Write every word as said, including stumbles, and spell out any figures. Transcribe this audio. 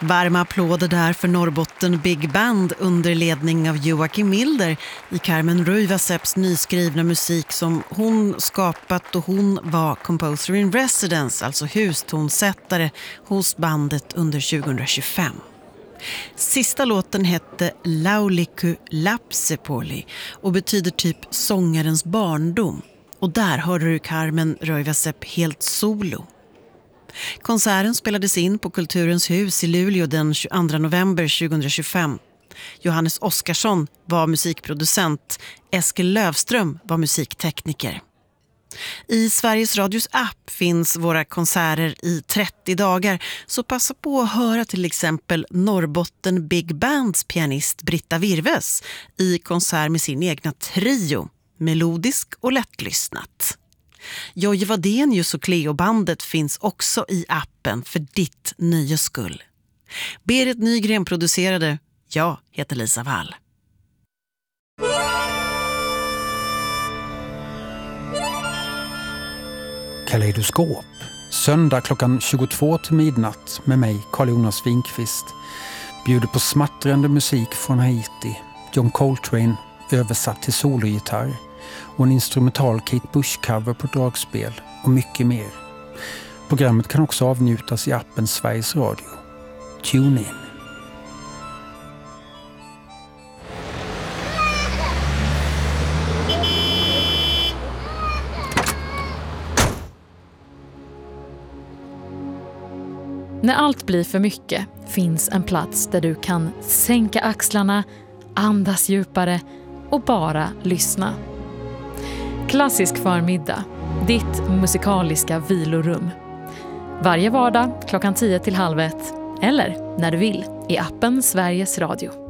Varma applåder där för Norrbotten Big Band under ledning av Joakim Milder i Carmen Röjvaseps nyskrivna musik som hon skapat, och hon var composer in residence, alltså hustonsättare hos bandet under tjugohundratjugofem. Sista låten hette Lauliku Lapsepoli och betyder typ sångarens barndom. Och där hörde du Carmen Röjvasep helt solo. Konserten spelades in på Kulturens hus i Luleå den tjugoandra november tjugohundratjugofem. Johannes Oskarsson var musikproducent, Eskil Lövström var musiktekniker. I Sveriges Radios app finns våra konserter i trettio dagar, så passa på att höra till exempel Norrbotten Big Bands pianist Britta Virves i konsert med sin egna trio, melodisk och lättlyssnat. Jojje Wadenius och Cleo-bandet finns också i appen för ditt nöjes skull. Berit Nygren producerade, jag heter Lisa Wall. Kaleidoskop. Söndag klockan tjugotvå till midnatt med mig, Carl-Jonas Winkvist. Bjuder på smattrande musik från Haiti. John Coltrane översatt till sologitarr. Och en instrumental Kate Bush-cover på dragspel. Och mycket mer. Programmet kan också avnjutas i appen Sveriges Radio. Tune in. När allt blir för mycket finns en plats där du kan sänka axlarna, andas djupare och bara lyssna. Klassisk förmiddag, ditt musikaliska vilorum. Varje vardag klockan tio till halv ett eller när du vill i appen Sveriges Radio.